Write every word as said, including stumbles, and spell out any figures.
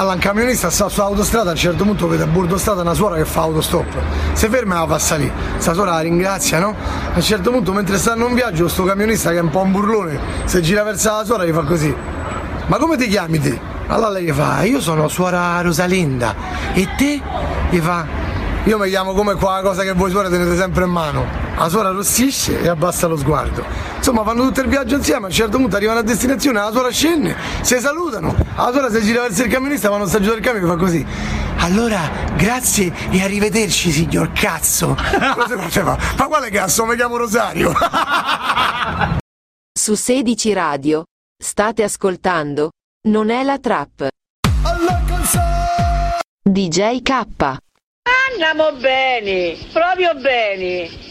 Allora, un camionista sta sull'autostrada, a un certo punto vede a bordo strada una suora che fa autostop. Si ferma e la fa salire. Sta suora la ringrazia, no? A un certo punto, mentre stanno in viaggio, sto camionista che è un po' un burlone, si gira verso la suora e gli fa così. Ma come ti chiami te? Allora lei gli fa, io sono suora Rosalinda. E te? Gli fa, io mi chiamo come quella cosa che voi suore tenete sempre in mano. La suora arrossisce e abbassa lo sguardo. Insomma, fanno tutto il viaggio insieme, a un certo punto arrivano a destinazione, la suora scende, si salutano, la suora si gira verso il camionista, vanno a sta giù del camion e fa così. Allora, grazie e arrivederci, signor cazzo. Cosa faceva? Ma quale cazzo? Mi chiamo Rosario. Su sedici Radio. State ascoltando? Non è la trap. D J K. Andiamo bene, proprio bene.